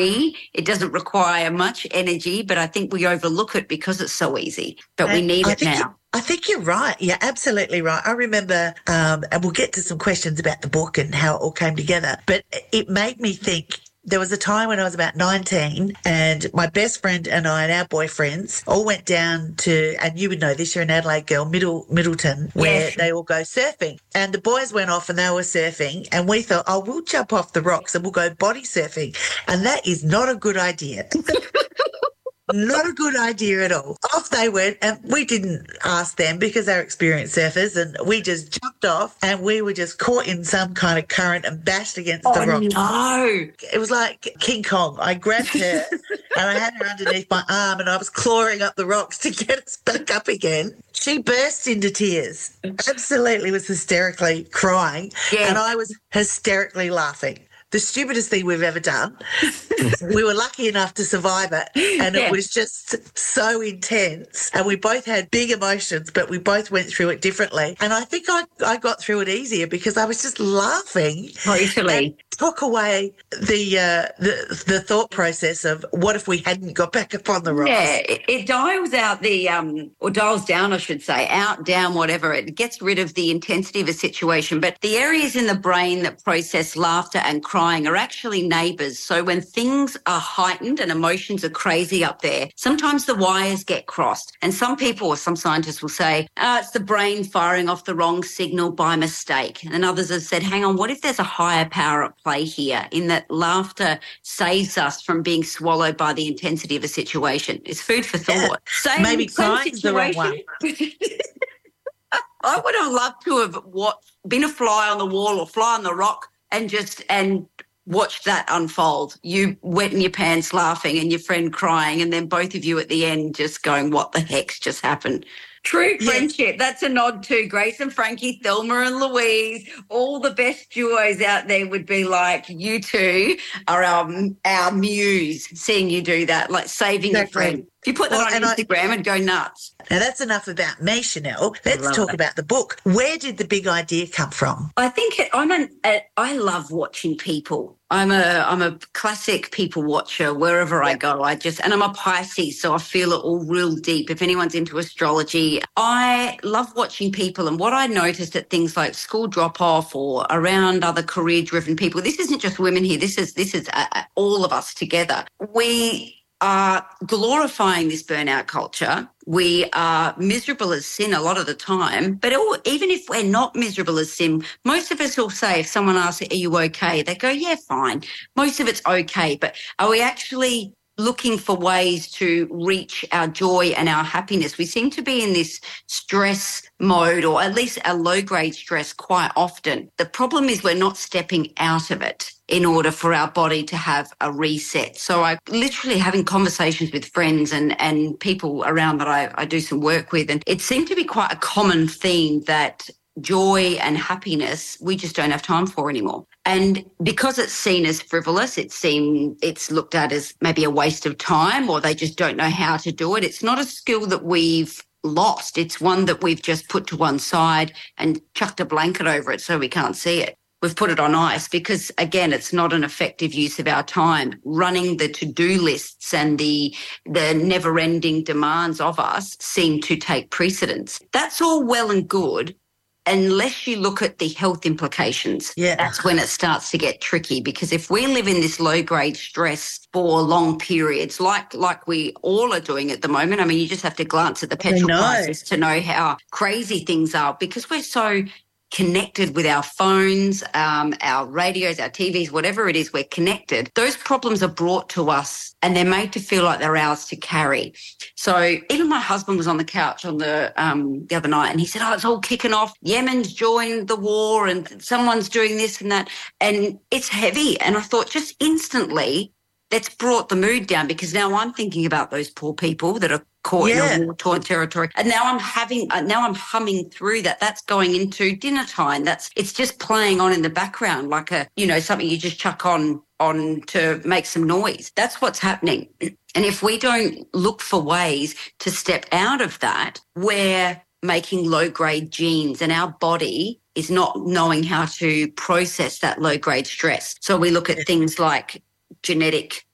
It doesn't require much energy, but I think we overlook it because it's so easy. But we need it now. I think you're right. You're absolutely right. I remember, and we'll get to some questions about the book and how it all came together, but it made me think. There was a time when I was about 19 and my best friend and I and our boyfriends all went down to, and you would know this, you're an Adelaide girl, Middleton, where they all go surfing. And the boys went off and they were surfing and we thought, oh, we'll jump off the rocks and we'll go body surfing. And that is not a good idea. Not a good idea at all. Off they went, and we didn't ask them because they're experienced surfers, and we just jumped off and we were just caught in some kind of current and bashed against the rock. No. It was like King Kong. I grabbed her and I had her underneath my arm and I was clawing up the rocks to get us back up again. She burst into tears, absolutely was hysterically crying, and I was hysterically laughing. The stupidest thing we've ever done. We were lucky enough to survive it, and it was just so intense. And we both had big emotions, but we both went through it differently. And I think I got through it easier because I was just laughing. Totally. Took away the thought process of what if we hadn't got back up on the rocks. Yeah, it dials out or dials down, I should say, out, down, whatever. It gets rid of the intensity of a situation. But the areas in the brain that process laughter and crying are actually neighbours. So when things are heightened and emotions are crazy up there, sometimes the wires get crossed. And some people or some scientists will say, it's the brain firing off the wrong signal by mistake. And others have said, hang on, what if there's a higher power at play here in that laughter saves us from being swallowed by the intensity of a situation? It's food for thought. Maybe crying's the wrong one. I would have loved to have been a fly on the wall or fly on the rock and watch that unfold. You wet in your pants laughing and your friend crying, and then both of you at the end just going, what the heck's just happened? True friendship. That's a nod to Grace and Frankie, Thelma and Louise. All the best duos out there would be like, you two are our muse, seeing you do that, like saving a friend. If you put that on Instagram and go nuts. Now, that's enough about me, Chanel. Let's talk about the book. Where did the big idea come from? I think I love watching people. I'm a classic people watcher wherever I go. And I'm a Pisces, so I feel it all real deep. If anyone's into astrology, I love watching people. And what I noticed at things like school drop-off or around other career-driven people, this isn't just women here. This is all of us together. We are glorifying this burnout culture. We are miserable as sin a lot of the time, but even if we're not miserable as sin, most of us will say, if someone asks, are you okay? They go, yeah, fine. Most of it's okay, but are we actually looking for ways to reach our joy and our happiness? We seem to be in this stress mode, or at least a low-grade stress quite often. The problem is we're not stepping out of it in order for our body to have a reset. So I literally having conversations with friends and people around that I do some work with, and it seemed to be quite a common theme that joy and happiness we just don't have time for anymore. And because it's seen as frivolous, it's looked at as maybe a waste of time, or they just don't know how to do it. It's not a skill that we've lost. It's one that we've just put to one side and chucked a blanket over it so we can't see it. We've put it on ice because, again, it's not an effective use of our time. Running the to-do lists and the never-ending demands of us seem to take precedence. That's all well and good unless you look at the health implications. Yeah. That's when it starts to get tricky, because if we live in this low-grade stress for long periods, like we all are doing at the moment, I mean, you just have to glance at the petrol prices to know how crazy things are, because we're so connected with our phones, our radios, our TVs, whatever it is, we're connected. Those problems are brought to us and they're made to feel like they're ours to carry. So even my husband was on the couch on the other night and he said, it's all kicking off. Yemen's joined the war and someone's doing this and that. And it's heavy. And I thought just instantly, that's brought the mood down, because now I'm thinking about those poor people that are caught in a war-torn territory. And now I'm humming through that. That's going into dinner time. It's just playing on in the background like something you just chuck on to make some noise. That's what's happening. And if we don't look for ways to step out of that, we're making low-grade genes, and our body is not knowing how to process that low-grade stress. So we look at things like genetic